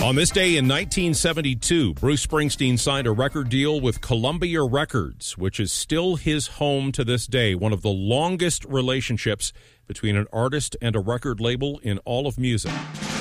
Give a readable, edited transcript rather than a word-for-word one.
On this day in 1972, Bruce Springsteen signed a record deal with Columbia Records, which is still his home to this day, one of the longest relationships between an artist and a record label in all of music.